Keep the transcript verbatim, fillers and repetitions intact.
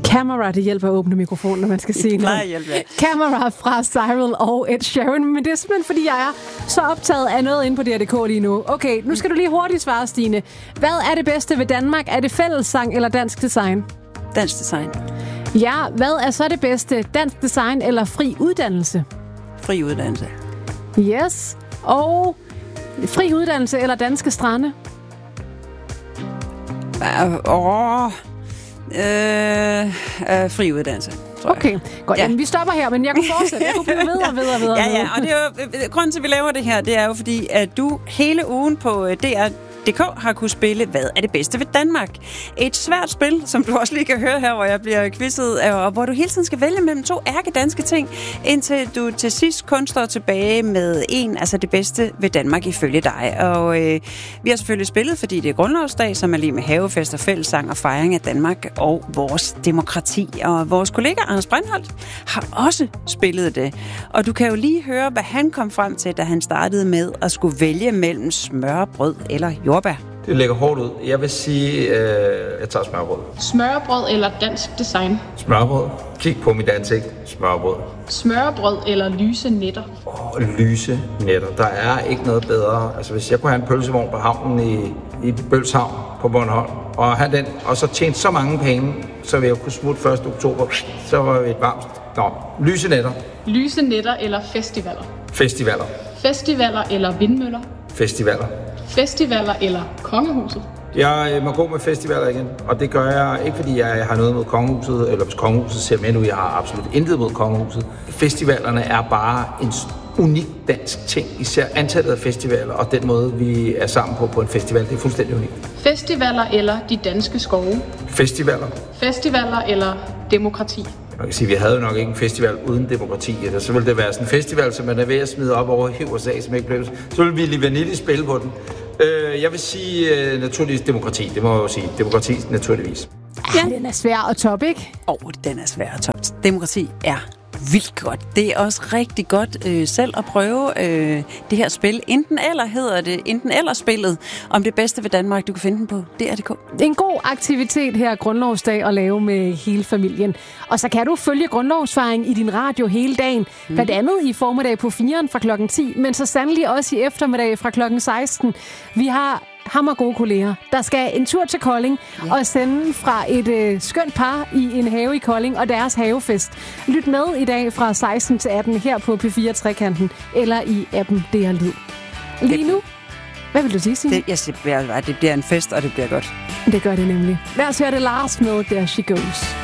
Camera, det hjælper at åbne mikrofonen, når man skal sige noget. Hjælpe, ja. Camera fra Cyril og Ed Sheeran, men det er simpelthen, fordi jeg er så optaget af noget inde på D R punktum d k lige nu. Okay, nu skal du lige hurtigt svare, Stine. Hvad er det bedste ved Danmark? Er det fællessang eller dansk design? Dansk design. Ja, hvad er så det bedste? Dansk design eller fri uddannelse? Fri uddannelse. Yes. Og fri uddannelse eller danske strande? Åh... Uh, uh, uh, fri uddannelse. Okay, godt. Ja. Jamen, vi stopper her, men jeg kunne fortsætte. Jeg kunne blive ved og ved og ved. Ja, ja, og det er jo, grunden til, at vi laver det her, det er jo fordi, at du hele ugen på D R punktum d k har kunne spille, hvad er det bedste ved Danmark? Et svært spil, som du også lige kan høre her, hvor jeg bliver quizzet, og hvor du hele tiden skal vælge mellem to ærkedanske ting, indtil du til sidst kun står tilbage med en, altså det bedste ved Danmark ifølge dig. Og øh, vi har selvfølgelig spillet, fordi det er grundlovsdag, som er lige med havefest og fællessang og fejring af Danmark og vores demokrati. Og vores kollega Anders Breinholt har også spillet det. Og du kan jo lige høre, hvad han kom frem til, da han startede med at skulle vælge mellem smørbrød eller jordbær. Det lægger hårdt ud. Jeg vil sige, øh, jeg tager smørbrød. Smørbrød eller dansk design? Smørbrød. Kig på mit ansigt. Smørbrød. Smørbrød eller lyse nætter? Åh, oh, lyse nætter. Der er ikke noget bedre. Altså, hvis jeg kunne have en pølsevogn på havnen i, i Bølshavn på Bornholm, og have den, og så tjene så mange penge, så vil jeg kunne smutte første oktober, så var vi et varmt. Nå, lyse nætter. Lyse nætter eller festivaler? Festivaler. Festivaler eller vindmøller? Festivaler. Festivaler eller kongehuset? Jeg må gå med festivaler igen, og det gør jeg ikke, fordi jeg har noget mod kongehuset, eller hvis kongehuset ser med nu, jeg har absolut intet mod kongehuset. Festivalerne er bare en unik dansk ting, især antallet af festivaler, og den måde, vi er sammen på på en festival, det er fuldstændig unikt. Festivaler eller de danske skove? Festivaler. Festivaler eller demokrati? Man kan sige, at vi havde jo nok ikke en festival uden demokrati. Eller så ville det være sådan en festival, som man er ved at smide op over i U S A, som ikke blev. Så ville vi lige vanilje spille på den. Øh, jeg vil sige uh, naturligvis demokrati. Det må jeg jo sige. Demokrati naturligvis. Ja, den er svær at toppe, ikke? Åh, oh, den er svær at toppe. Demokrati er vildt godt. Det er også rigtig godt øh, selv at prøve øh, det her spil. Enten eller hedder det. Enten eller spillet om det bedste ved Danmark. Du kan finde den på D R punktum d k. Det er en god aktivitet her grundlovsdag at lave med hele familien. Og så kan du følge grundlovsfejring i din radio hele dagen. Mm. Blandt andet i formiddag på firen fra klokken ti, men så sandelig også i eftermiddag fra klokken seksten. Vi har hammer gode kolleger, der skal en tur til Kolding ja. og sende fra et øh, skønt par i en have i Kolding og deres havefest. Lyt med i dag fra seksten til atten her på P fire Trekanten eller i appen D R Lyd. Lige nu, hvad vil du sige, Signe? Det, jeg siger, det bliver en fest, og det bliver godt. Det gør det nemlig. Lad os høre det Lars med Der She Goes.